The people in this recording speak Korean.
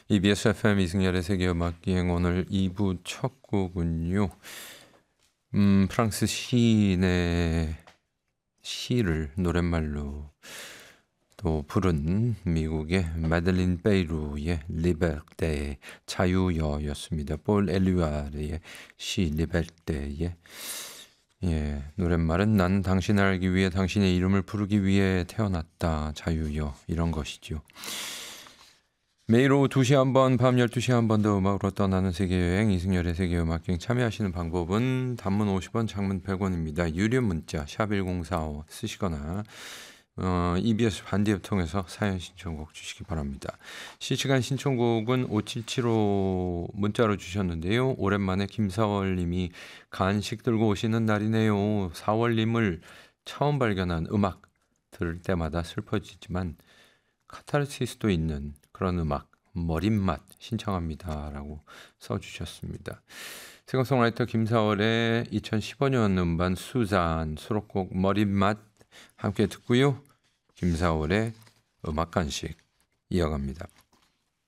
EBS FM 이승열의 세계음악기행 오늘 2부 첫 곡은요. 프랑스 시인의 시를 노랫말로 또 부른 미국의 마들린 베이루의 리베르테 자유여였습니다. 폴 엘리와르의 시 리베르테의 노랫말은 난 당신을 알기 위해 당신의 이름을 부르기 위해 태어났다. 자유여 이런 것이죠. 매일 오후 2시 한 번, 밤 12시에 한 번 더 음악으로 떠나는 세계여행 이승열의 세계음악여행 참여하시는 방법은 단문 50원, 장문 100원입니다. 유료 문자 샵1045 쓰시거나 EBS 반디앱 통해서 사연 신청곡 주시기 바랍니다. 실시간 신청곡은 5775 문자로 주셨는데요. 오랜만에 김사월 님이 간식 들고 오시는 날이네요. 사월님을 처음 발견한 음악 들을 때마다 슬퍼지지만 카타르시스도 있는 그런 음악 머릿맛 신청합니다 라고 써주셨습니다. 싱어송라이터 김사월의 2015년 음반 수잔 수록곡 머릿맛 함께 듣고요. 김사월의 음악 간식 이어갑니다.